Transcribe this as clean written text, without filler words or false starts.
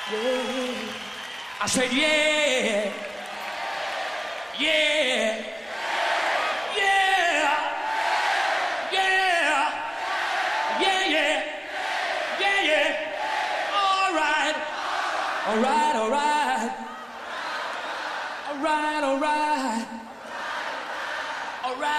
Yeah. I said, yeah. Yeah. Yeah. Yeah. Yeah, yeah. Yeah, yeah. All right. All right, all right. All right, all right. All right.